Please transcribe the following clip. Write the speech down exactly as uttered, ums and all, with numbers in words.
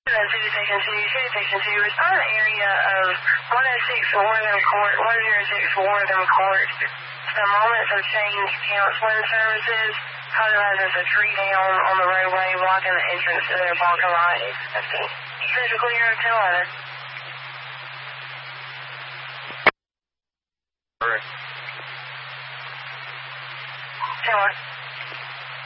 City Section two, City Section two, respond to the area of one oh six Wortham Court, one oh six Wortham Court. Some moments of change counseling services. Causes a tree down on the roadway, blocking the entrance to their parking lot. Physical clear ten eleven. Correct. ten eleven.